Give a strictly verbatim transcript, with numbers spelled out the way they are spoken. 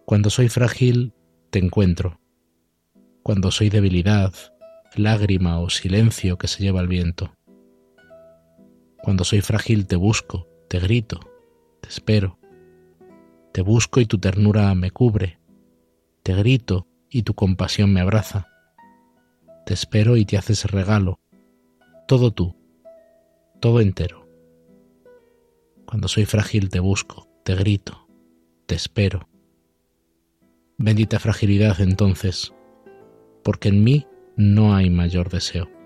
Cuando soy frágil, te encuentro. Cuando soy debilidad, lágrima o silencio que se lleva el viento. Cuando soy frágil te busco, te grito, te espero. Te busco y tu ternura me cubre. Te grito y tu compasión me abraza. Te espero y te haces regalo. Todo tú, todo entero. Cuando soy frágil te busco, te grito, te espero. Bendita fragilidad entonces, porque en mí no hay mayor deseo.